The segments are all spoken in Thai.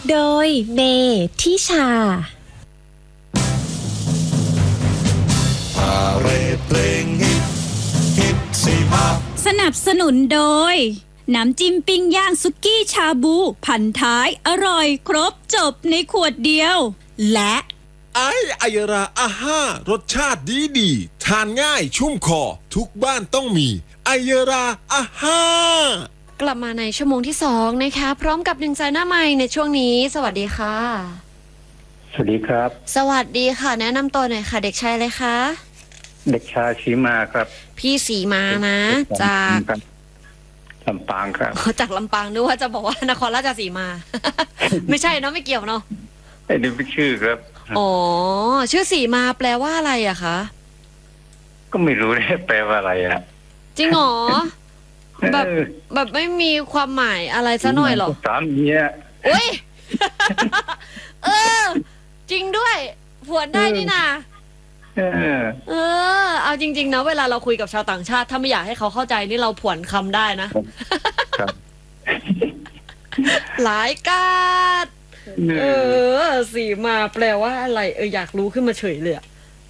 โดยเมทิชาสนับสนุนโดยน้ำจิ้มปิ้งย่างซุกี้ชาบูพันท้ายอร่อยครบจบในขวดเดียวและไอยราอาห้ารสชาติดีทานง่ายชุ่มคอทุกบ้านต้องมีไอยราอาห้ากลับมาในชั่วโมงที่2นะคะพร้อมกับหนึ่งสายหน้าใหม่ในช่วงนี้สวัสดีค่ะสวัสดีครับสวัสดีค่ะแนะนำตัวหน่อยค่ะเด็กชายอะไรคะเด็กชายสีมาครับพี่สีมานะจากลำปางครับจากลำปางนึกว่าจะบอกว่านครราชสีมา ไม่ใช่เนาะไม่เกี่ยวเนาะไอ้นี่เป็นชื่อครับอ๋อชื่อสีมาแปลว่าอะไรอะคะก็ไม่รู้เลยแปลว่าอะไรอะจริงหรอแบบไม่มีความหมายอะไรซะหน่อยหรอสามเนี้ยอุ้ย จริงด้วยผวนได้นี่นาเอาจริงๆนะเวลาเราคุยกับชาวต่างชาติถ้าไม่อยากให้เขาเข้าใจนี่เราผวนคำได้นะหลายกาดสีมาแปลว่าอะไรอยากรู้ขึ้นมาเฉยเลย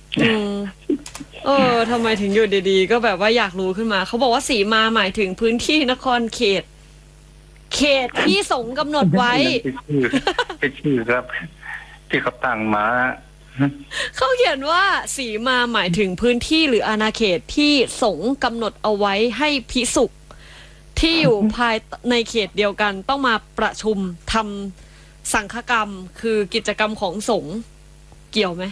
ทำไมถึงอยู่ดีๆก็แบบว่าอยากรู้ขึ้นมาเขาบอกว่าสีมาหมายถึงพื้นที่นครเขตที่สงฆ์กำหนดไว้เป็นชื่อครับที่เขาตั้งมาเขาเขียนว่าสีมาหมายถึงพื้นที่หรืออาณาเขตที่สงฆ์กำหนดเอาไว้ให้ภิกษุที่อยู่ภายในเขตเดียวกันต้องมาประชุมทำสังฆกรรมคือกิจกรรมของสงฆ์เกี่ยวไหม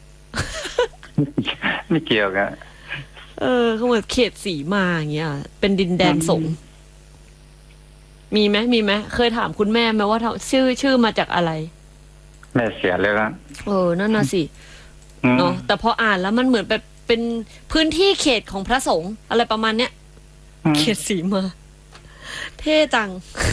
ไม่เกี่ยวกันเขาเหมือนเขตสีมาอย่างเงี้ยเป็นดินแดนสงฆ์มีไหมเคยถามคุณแม่ไหมว่าชื่อมาจากอะไรแม่เสียเลยครับนั่นน่ะสิเนาะแต่พออ่านแล้วมันเหมือนแบบเป็นพื้นที่เขตของพระสงฆ์อะไรประมาณเนี้ยเขตสีมาเท่จัง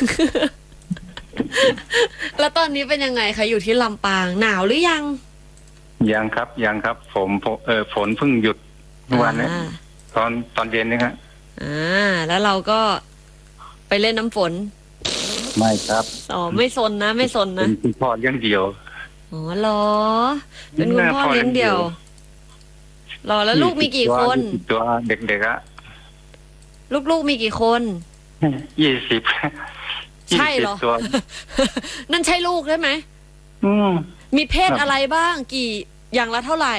แล้วตอนนี้เป็นยังไงคะอยู่ที่ลำปางหนาวหรือยังยังครับฝนเพิ่งหยุดเมื่อวานนี้ตอนเย็นนี่ครับแล้วเราก็ไปเล่นน้ำฝนไม่ครับไม่สนนะเป็นคุณพ่อเลี้ยงเดี่ยวเหรอเป็นคุณพ่อเลี้ยงเดี่ยวหรอแล้วลูกมีกี่คนตัวเด็กๆอะลูกมีกี่คน 20 ใช่เหรอนั่นใช่ลูกใช่ไหมมีเพศอะไรบ้างกี่อย่างละเท่าไหร่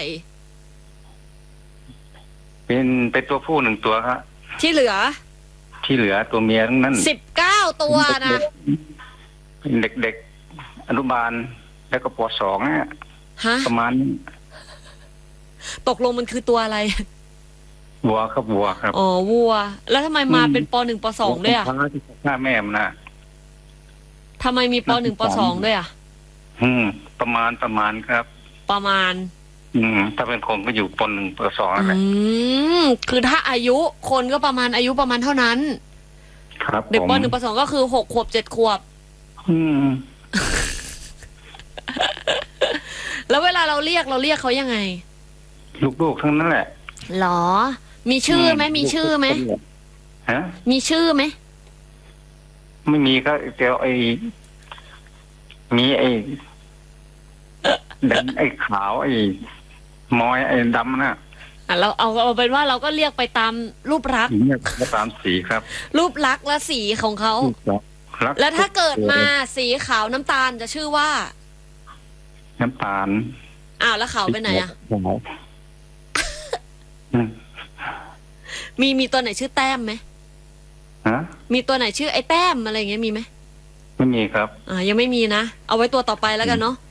เป็นตัวผู้1ตัวครับที่เหลือตัวเมียทั้งนั้น 19ตัวนะเป็นเด็กอนุบาลแล้วก็ป.2เนี่ยประมาณตกลงมันคือตัวอะไรวัวครับวัวแล้วทำไมมาเป็นป.1 ป.2 ด้วยอ่ะหน้าแม่มันนะทำไมมีป.1 ป.2 ด้วยอ่ะประมาณครับประมาณถ้าเป็นคนก็อยู่ป.1 ป.2อะไรคือถ้าอายุคนก็ประมาณอายุประมาณเท่านั้นครับเด็กป.1 ป.2 ก็คือ6 ขวบ 7 ขวบแล้วเวลาเราเรียกเขายังไงลูกๆทั้งนั้นแหละหรอมีชื่อไหมมีชื่อไหมฮะมีชื่อไหมไม่มีก็เดี๋ยวมีดำไอ้ขาวไอ้มอยไอ้ดำน่ะเราเอาเป็นว่าเราก็เรียกไปตามรูปลักษณ์ตามสีครับรูปลักษณ์และสีของเขาแล้วถ้าเกิดมาสีขาวน้ำตาลจะชื่อว่าน้ำตาลแล้วขาวไปไหนอ่ะมีตัวไหนชื่อแต้มไหมมีตัวไหนชื่อไอ้แต้มอะไรเงี้ยมีไหมไม่มีครับยังไม่มีนะเอาไว้ตัวต่อไปแล้วกันเนาะ